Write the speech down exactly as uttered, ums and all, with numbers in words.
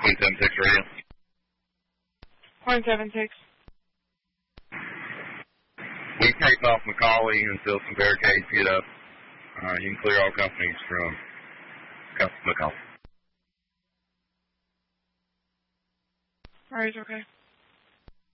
Point seven six radio. Point seven six. We take off McCauley until some barricades get up. Uh, you can clear all companies from McCauley. All right, okay.